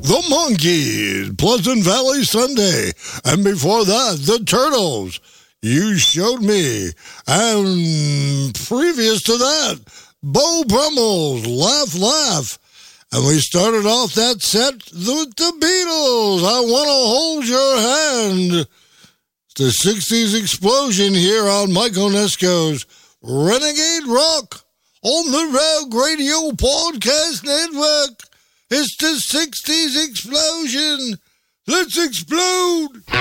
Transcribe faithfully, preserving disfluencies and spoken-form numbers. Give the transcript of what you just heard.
The Monkees, Pleasant Valley Sunday. And before that, the Turtles, You Showed Me. And previous to that, Beau Brummels, Laugh, Laugh. And we started off that set with the Beatles, I Want to Hold Your Hand. The sixties explosion here on Mike Onesko's Renegade Rock on the Rogue Radio Podcast Network. It's the sixties explosion. Let's explode.